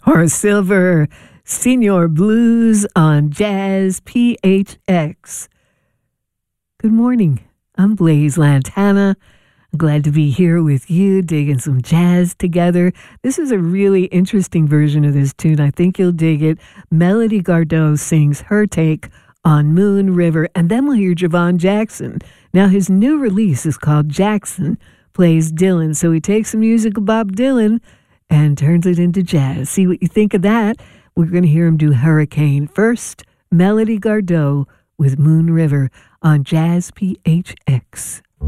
Horace Silver, Senior Blues on Jazz PHX. Good morning. I'm Blaze Lantana. I'm glad to be here with you, digging some jazz together. This is a really interesting version of this tune. I think you'll dig it. Melody Gardot sings her take on Moon River, and then we'll hear Javon Jackson. Now, his new release is called Jackson Plays Dylan, so he takes the music of Bob Dylan and turns it into jazz. See what you think of that. We're going to hear him do Hurricane. First, Melody Gardot with Moon River on Jazz PHX.